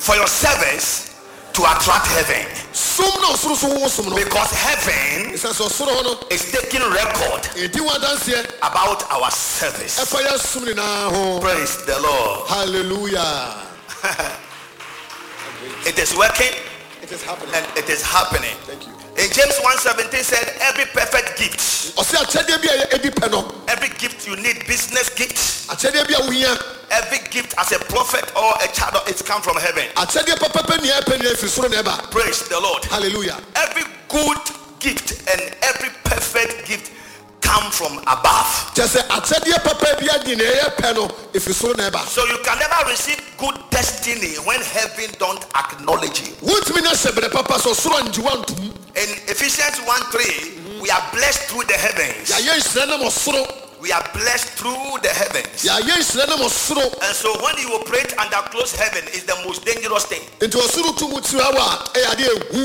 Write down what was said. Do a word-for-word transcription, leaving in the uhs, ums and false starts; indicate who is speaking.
Speaker 1: for your service to attract heaven. Because heaven is taking record about our service. Praise the Lord.
Speaker 2: Hallelujah.
Speaker 1: It is working.
Speaker 2: It is happening.
Speaker 1: And it is happening.
Speaker 2: Thank you.
Speaker 1: In James one seventeen said, every perfect gift, every gift you need, business gift, every gift as a prophet or a child, it's come from heaven. Praise the Lord.
Speaker 2: Hallelujah.
Speaker 1: Every good gift and every perfect gift come from above. So you can never receive good destiny when heaven don't acknowledge you. In Ephesians one three, we are blessed through the heavens. We are blessed through the heavens. And so when you operate under closed heaven, is the most dangerous thing.